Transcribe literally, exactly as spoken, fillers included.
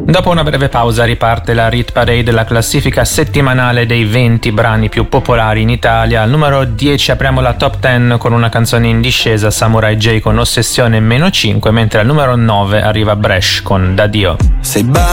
Dopo una breve pausa riparte la Hit Parade, la classifica settimanale dei venti brani più popolari in Italia. Al numero dieci apriamo la top dieci con una canzone in discesa, Samurai J con Ossessione meno cinque, mentre al numero nove arriva Bresh con Daddio. Sei